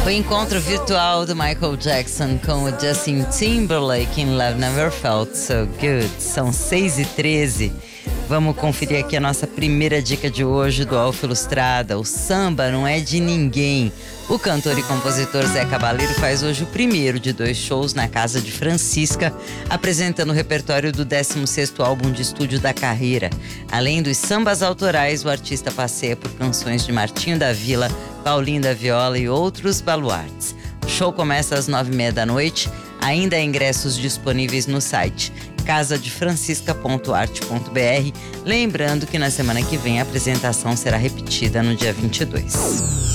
O encontro virtual do Michael Jackson com o Justin Timberlake em Love Never Felt So Good. São 6h13. Vamos conferir aqui a nossa primeira dica de hoje do Alfa Ilustrada. O samba não é de ninguém. O cantor e compositor Zé Cabaleiro faz hoje o primeiro de 2 shows na Casa de Francisca, apresentando o repertório do 16º álbum de estúdio da carreira. Além dos sambas autorais, o artista passeia por canções de Martinho da Vila, Paulinho da Viola e outros baluartes. O show começa às 9h30 da noite. Ainda há ingressos disponíveis no site casadefrancisca.arte.br. Lembrando que na semana que vem a apresentação será repetida no dia 22.